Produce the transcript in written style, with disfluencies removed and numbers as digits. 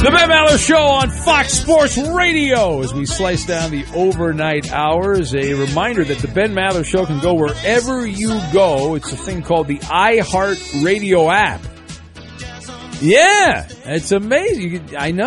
The Ben Maller Show on Fox Sports Radio as we slice down the overnight hours. A reminder that the Ben Maller Show can go wherever you go. It's a thing called the iHeart Radio app. Yeah, it's amazing. I know.